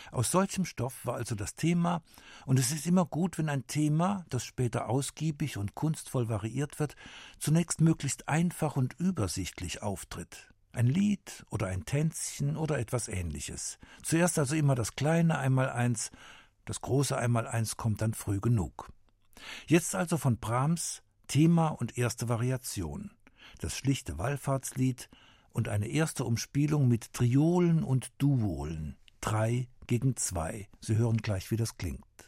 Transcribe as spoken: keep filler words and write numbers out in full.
Aus solchem Stoff war also das Thema, und es ist immer gut, wenn ein Thema, das später ausgiebig und kunstvoll variiert wird, zunächst möglichst einfach und übersichtlich auftritt. Ein Lied oder ein Tänzchen oder etwas Ähnliches. Zuerst also immer das kleine Einmaleins, das große Einmaleins kommt dann früh genug. Jetzt also von Brahms Thema und erste Variation, das schlichte Wallfahrtslied und eine erste Umspielung mit Triolen und Duolen, drei gegen zwei. Sie hören gleich, wie das klingt.